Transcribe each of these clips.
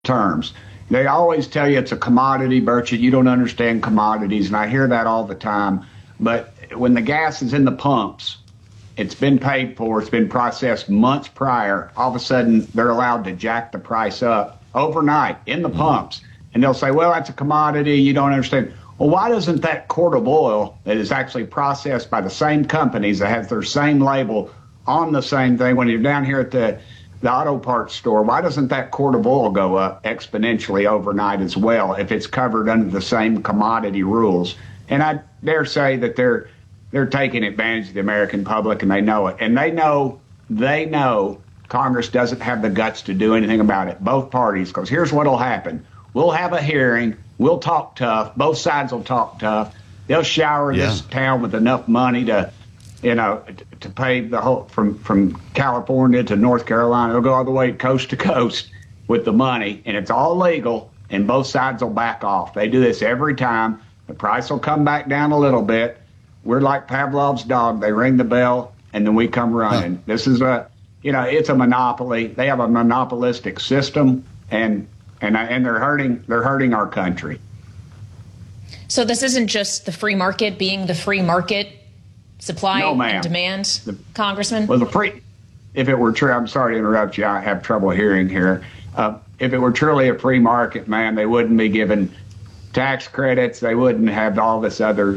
terms. They always tell you it's a commodity, Burchett. You don't understand commodities, and I hear that all the time. But when the gas is in the pumps, it's been paid for, it's been processed months prior. All of a sudden, they're allowed to jack the price up overnight in the pumps. And they'll say, well, that's a commodity, you don't understand. Well, why doesn't that quart of oil that is actually processed by the same companies that has their same label on the same thing, when you're down here at the auto parts store, why doesn't that quart of oil go up exponentially overnight as well if it's covered under the same commodity rules? And I dare say that they're taking advantage of the American public, and they know it. And they know Congress doesn't have the guts to do anything about it, both parties, because here's what will happen. We'll have a hearing. We'll talk tough. Both sides will talk tough. They'll shower this town with enough money to pave the whole from California to North Carolina. They'll go all the way coast to coast with the money, and it's all legal, and both sides will back off. They do this every time. The price will come back down a little bit. We're like Pavlov's dog. They ring the bell, and then we come running. This is it's a monopoly. They have a monopolistic system, and they're hurting our country. So this isn't just the free market being the free market. Supply and demand, Congressman? Well, if it were true, I'm sorry to interrupt you. I have trouble hearing here. If it were truly a free market, man, they wouldn't be given tax credits. They wouldn't have all this other,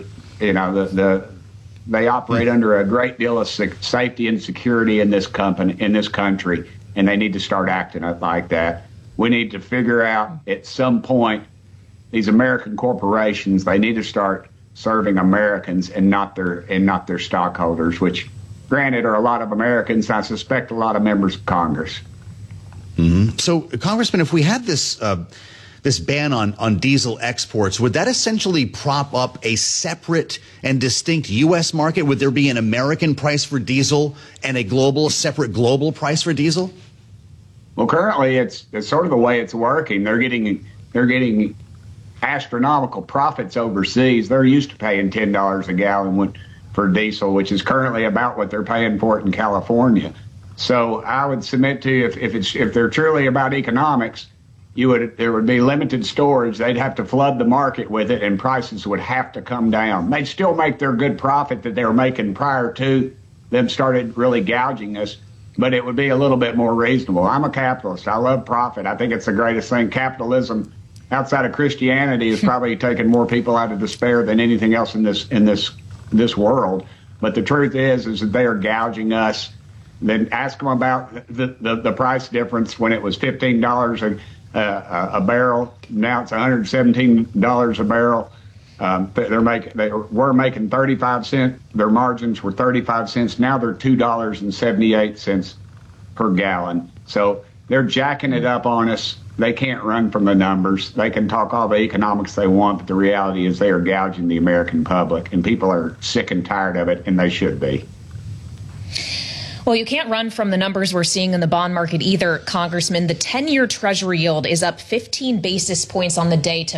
they operate under a great deal of safety and security in this country, and they need to start acting like that. We need to figure out at some point, these American corporations, they need to start serving Americans and not their stockholders, which, granted, are a lot of Americans. I suspect a lot of members of Congress. Mm-hmm. So, Congressman, if we had this ban on diesel exports, would that essentially prop up a separate and distinct U.S. market? Would there be an American price for diesel and a separate global price for diesel? Well, currently, it's sort of the way it's working. They're getting astronomical profits overseas. They're used to paying $10 a gallon for diesel, which is currently about what they're paying for it in California. So I would submit to you, if they're truly about economics, there would be limited storage. They'd have to flood the market with it, and prices would have to come down. They'd still make their good profit that they were making prior to them started really gouging us, but it would be a little bit more reasonable. I'm a capitalist. I love profit. I think it's the greatest thing. Capitalism outside of Christianity has probably taken more people out of despair than anything else in this world. But the truth is that they are gouging us. Then ask them about the price difference when it was $15 a barrel. Now it's $117 a barrel. They were making 35 cents. Their margins were 35 cents. Now they're $2.78 per gallon. So they're jacking it up on us. They can't run from the numbers. They can talk all the economics they want, but the reality is they are gouging the American public, and people are sick and tired of it, and they should be. Well, you can't run from the numbers we're seeing in the bond market either, Congressman. The 10-year Treasury yield is up 15 basis points on the day to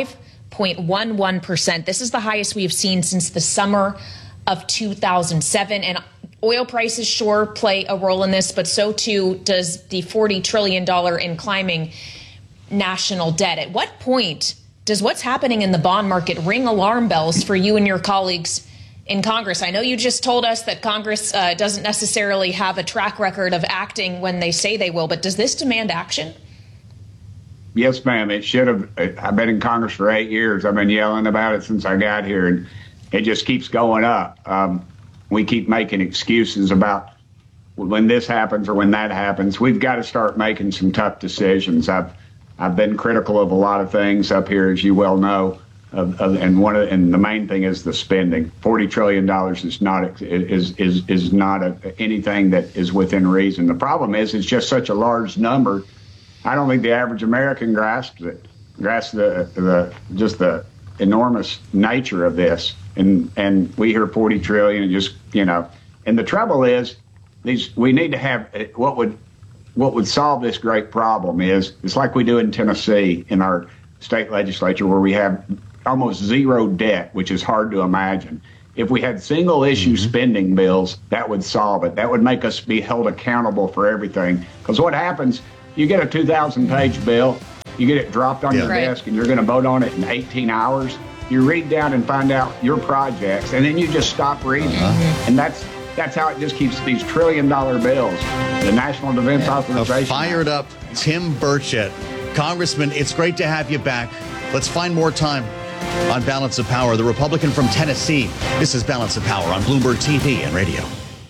5.11%. This is the highest we've seen since the summer of 2007. And oil prices sure play a role in this, but so too does the $40 trillion in climbing national debt. At what point does what's happening in the bond market ring alarm bells for you and your colleagues in Congress? I know you just told us that Congress doesn't necessarily have a track record of acting when they say they will, but does this demand action? Yes, ma'am. It should have. I've been in Congress for 8 years. I've been yelling about it since I got here, and it just keeps going up. We keep making excuses about when this happens or when that happens. We've got to start making some tough decisions. I've been critical of a lot of things up here, as you well know, and the main thing is the spending. $40 trillion is not anything that is within reason. The problem is it's just such a large number. I don't think the average American grasps the enormous nature of this. And we hear 40 trillion and just, and the trouble is we need to have what would solve this great problem is it's like we do in Tennessee in our state legislature where we have almost zero debt, which is hard to imagine. If we had single issue spending bills, that would solve it. That would make us be held accountable for everything. Because what happens, you get a 2,000-page bill, you get it dropped on your Right. desk and you're going to vote on it in 18 hours. You read down and find out your projects, and then you just stop reading. And that's how it just keeps these $1 trillion bills. The National Defense Authorization. Fired up Tim Burchett. Congressman, it's great to have you back. Let's find more time on Balance of Power. The Republican from Tennessee. This is Balance of Power on Bloomberg TV and radio.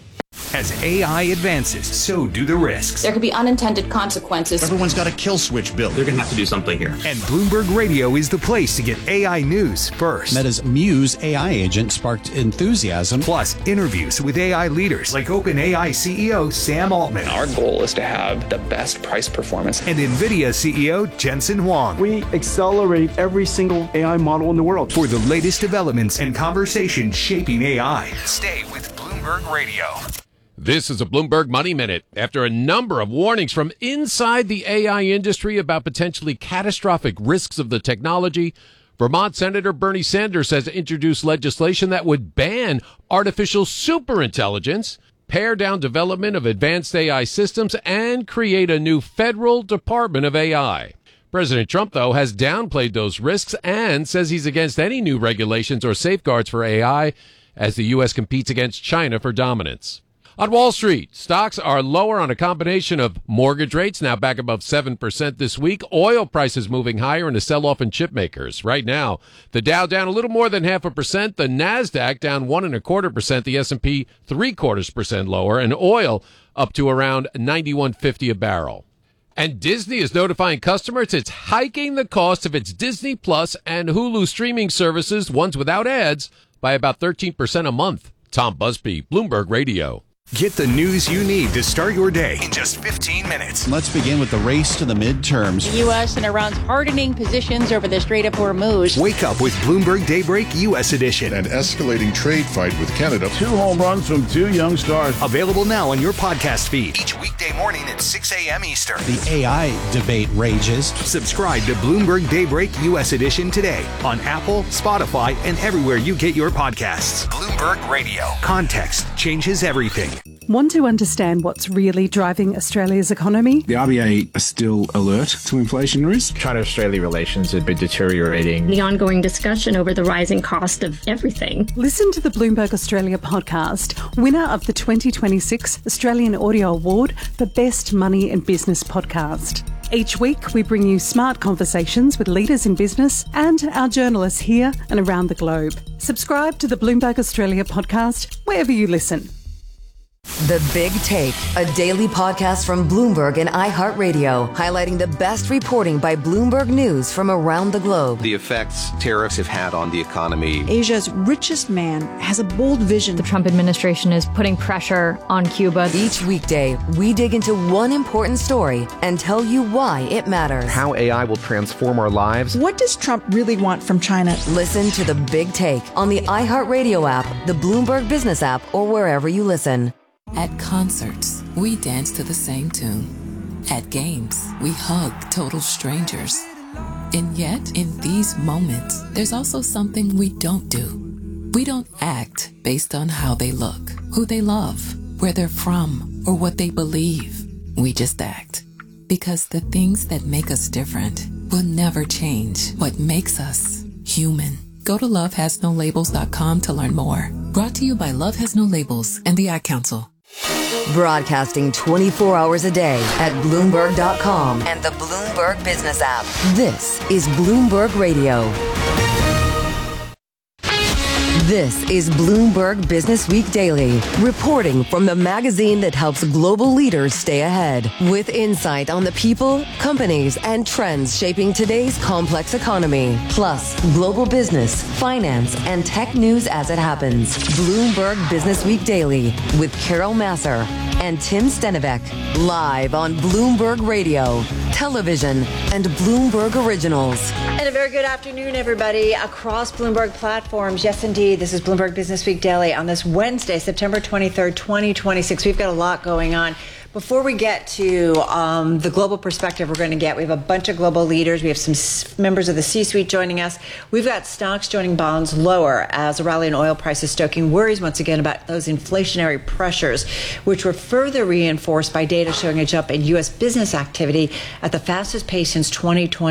As AI advances, so do the risks. There could be unintended consequences. Everyone's got a kill switch bill. They're going to have to do something here. And Bloomberg Radio is the place to get AI news first. Meta's Muse AI agent sparked enthusiasm. Plus, interviews with AI leaders like OpenAI CEO Sam Altman. Our goal is to have the best price performance. And NVIDIA CEO Jensen Huang. We accelerate every single AI model in the world. For the latest developments and conversation shaping AI, stay with Bloomberg Radio. This is a Bloomberg Money Minute. After a number of warnings from inside the AI industry about potentially catastrophic risks of the technology, Vermont Senator Bernie Sanders has introduced legislation that would ban artificial superintelligence, pare down development of advanced AI systems, and create a new federal Department of AI. President Trump, though, has downplayed those risks and says he's against any new regulations or safeguards for AI as the U.S. competes against China for dominance. On Wall Street, stocks are lower on a combination of mortgage rates now back above 7% this week, oil prices moving higher, and a sell-off in chip makers. Right now, the Dow down a little more than 0.5%, the Nasdaq down 1.25%, the S&P 0.75% lower, and oil up to around $91.50 a barrel. And Disney is notifying customers it's hiking the cost of its Disney Plus and Hulu streaming services, ones without ads, by about 13% a month. Tom Busby, Bloomberg Radio. Get the news you need to start your day in just 15 minutes. Let's begin with the race to the midterms. The U.S. and Iran's hardening positions over the Strait of Hormuz. Wake up with Bloomberg Daybreak U.S. edition. An escalating trade fight with Canada. 2 home runs from 2 young stars. Available now on your podcast feed. Each weekday morning at 6 a.m. Eastern. The AI debate rages. Subscribe to Bloomberg Daybreak U.S. edition today on Apple, Spotify, and everywhere you get your podcasts. Bloomberg Radio. Context changes everything. Want to understand what's really driving Australia's economy? The RBA are still alert to inflation risk. China-Australia relations have been deteriorating. The ongoing discussion over the rising cost of everything. Listen to the Bloomberg Australia podcast, winner of the 2026 Australian Audio Award for Best Money and Business Podcast. Each week, we bring you smart conversations with leaders in business and our journalists here and around the globe. Subscribe to the Bloomberg Australia podcast wherever you listen. The Big Take, a daily podcast from Bloomberg and iHeartRadio, highlighting the best reporting by Bloomberg News from around the globe. The effects tariffs have had on the economy. Asia's richest man has a bold vision. The Trump administration is putting pressure on Cuba. Each weekday, we dig into one important story and tell you why it matters. How AI will transform our lives. What does Trump really want from China? Listen to The Big Take on the iHeartRadio app, the Bloomberg Business app, or wherever you listen. At concerts, we dance to the same tune. At games, we hug total strangers. And yet, in these moments, there's also something we don't do. We don't act based on how they look, who they love, where they're from, or what they believe. We just act. Because the things that make us different will never change what makes us human. Go to lovehasnolabels.com to learn more. Brought to you by Love Has No Labels and the Ad Council. Broadcasting 24 hours a day at Bloomberg.com and the Bloomberg Business app. This is Bloomberg Radio. This is Bloomberg Business Week Daily, reporting from the magazine that helps global leaders stay ahead, with insight on the people, companies, and trends shaping today's complex economy, plus global business, finance, and tech news as it happens. Bloomberg Business Week Daily with Carol Masser and Tim Stenivek, live on Bloomberg Radio, television, and Bloomberg Originals. And a very good afternoon, everybody, across Bloomberg platforms. Yes, indeed, this is Bloomberg Business Week Daily on this Wednesday, September 23rd, 2026. We've got a lot going on. Before we get to the global perspective we have a bunch of global leaders. We have some members of the C-suite joining us. We've got stocks joining bonds lower as a rally in oil prices stoking worries once again about those inflationary pressures, which were further reinforced by data showing a jump in U.S. business activity at the fastest pace since 2020.